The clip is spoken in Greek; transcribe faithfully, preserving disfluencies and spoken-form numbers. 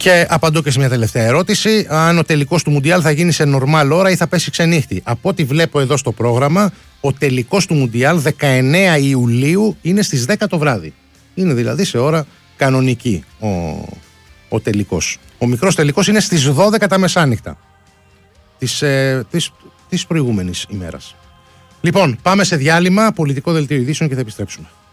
Και απαντώ και σε μια τελευταία ερώτηση. Αν ο τελικός του Μουντιάλ θα γίνει σε νορμάλ ώρα ή θα πέσει ξενύχτη. Από ό,τι βλέπω εδώ στο πρόγραμμα, ο τελικός του Μουντιάλ δεκαεννέα Ιουλίου είναι στις δέκα το βράδυ. Είναι δηλαδή σε ώρα κανονική ο, ο τελικός. Ο μικρός τελικός είναι στις δώδεκα τα μεσάνυχτα της, ε, της, της προηγούμενης ημέρας. Λοιπόν, πάμε σε διάλειμμα, πολιτικό δελτίο ειδήσεων και θα επιστρέψουμε.